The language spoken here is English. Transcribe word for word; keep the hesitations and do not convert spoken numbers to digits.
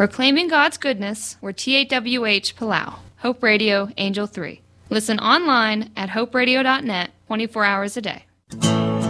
Proclaiming God's goodness, we're T A W H Palau, Hope Radio, Angel three. Listen online at hope radio dot net twenty-four hours a day.